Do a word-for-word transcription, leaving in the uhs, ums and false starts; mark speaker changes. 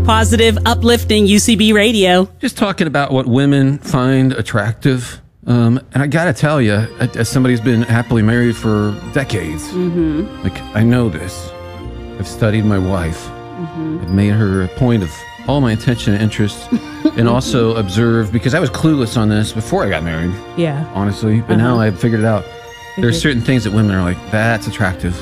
Speaker 1: positive, uplifting U C B radio.
Speaker 2: Just talking about what women find attractive. Um, and I gotta tell you, as somebody who's been happily married for decades, mm-hmm. like I know this. I've studied my wife. Mm-hmm. I've made her a point of all my attention and interest, and also observe, because I was clueless on this before I got married.
Speaker 1: Yeah.
Speaker 2: Honestly, but uh-huh. now I've figured it out. There's certain things that women are like, that's attractive.